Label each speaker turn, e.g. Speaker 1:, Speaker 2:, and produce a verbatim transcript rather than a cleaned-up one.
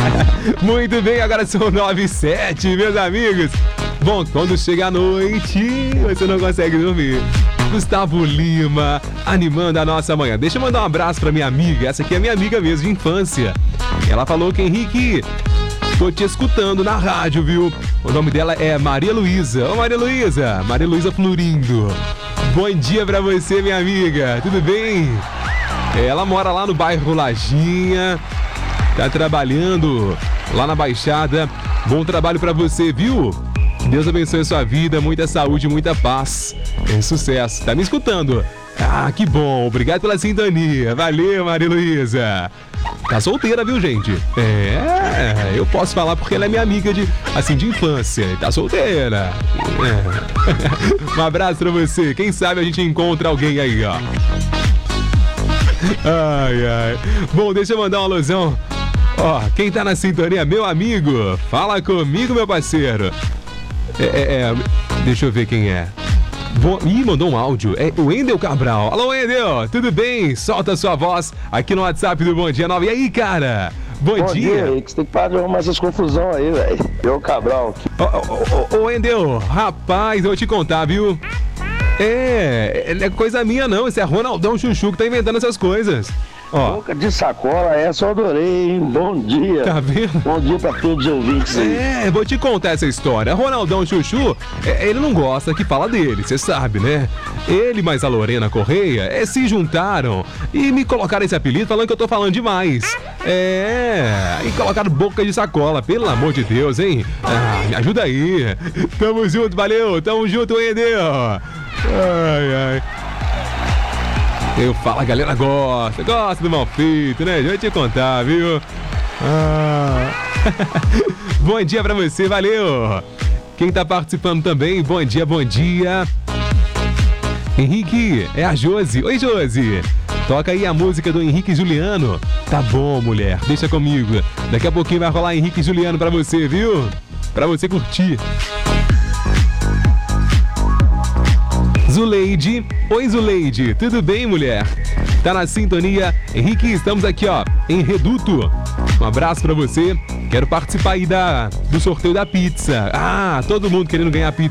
Speaker 1: Muito bem, agora são nove e sete, meus amigos. Bom, quando chega a noite, você não consegue dormir. Gustavo Lima, animando a nossa manhã. Deixa eu mandar um abraço pra minha amiga. Essa aqui é minha amiga mesmo, de infância. Ela falou que, Henrique, tô te escutando na rádio, viu? O nome dela é Maria Luísa. Ô, Maria Luísa, Maria Luísa Florindo. Bom dia pra você, minha amiga. Tudo bem? Ela mora lá no bairro Lajinha. Tá trabalhando lá na Baixada. Bom trabalho pra você, viu? Deus abençoe a sua vida, muita saúde, muita paz. É sucesso. Tá me escutando? Ah, que bom. Obrigado pela sintonia. Valeu, Maria Luísa. Tá solteira, viu, gente? É, eu posso falar porque ela é minha amiga de, assim, de infância. Tá solteira. É. Um abraço pra você. Quem sabe a gente encontra alguém aí, ó. Ai, ai. Bom, deixa eu mandar uma alusão. Ó, quem tá na sintonia, meu amigo, fala comigo, meu parceiro. É, é, é, deixa eu ver quem é. Bom, ih, mandou um áudio. É o Wendel Cabral. Alô, Wendel, tudo bem? Solta sua voz aqui no WhatsApp do Bom Dia nove. E aí, cara? Bom, Bom dia. dia.
Speaker 2: Você tem que parar de arrumar essas confusões aí, velho. Eu, Cabral.
Speaker 1: Ô, ô, ô, ô, Wendel, rapaz, eu vou te contar, viu? É, não é coisa minha não, esse é Ronaldão Chuchu que tá inventando essas coisas. Ó.
Speaker 2: Boca de sacola, essa eu adorei, hein? Bom dia.
Speaker 1: Tá vendo?
Speaker 2: Bom dia pra todos os ouvintes aí.
Speaker 1: É, vou te contar essa história. Ronaldão Chuchu, é, ele não gosta que fala dele, você sabe, né? Ele mais a Lorena Correia é, se juntaram e me colocaram esse apelido falando que eu tô falando demais. É, e colocaram boca de sacola, pelo amor de Deus, hein? Ah, me ajuda aí. Tamo junto, valeu, tamo junto, Wendel. Ai, ai. Eu falo, a galera gosta, gosta do mal feito, né? Deixa eu te contar, viu? Ah. Bom dia pra você, valeu! Quem tá participando também, bom dia, bom dia. Henrique, é a Josi. Oi, Josi. Toca aí a música do Henrique Juliano. Tá bom, mulher, deixa comigo. Daqui a pouquinho vai rolar Henrique Juliano pra você, viu? Pra você curtir. Zuleide, oi Zuleide, tudo bem, mulher? Tá na sintonia? Henrique, estamos aqui, ó, em Reduto. Um abraço pra você. Quero participar aí da, do sorteio da pizza. Ah, todo mundo querendo ganhar pizza.